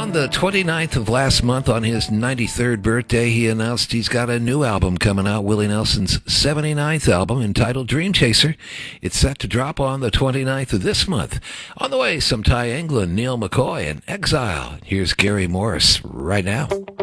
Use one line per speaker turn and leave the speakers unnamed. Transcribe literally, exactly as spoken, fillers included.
On the twenty-ninth of last month, on his ninety-third birthday, he announced he's got a new album coming out, Willie Nelson's seventy-ninth album entitled Dream Chaser. It's set to drop on the twenty-ninth of this month. On the way, some Ty England, Neil McCoy, and Exile. Here's Gary Morris right now.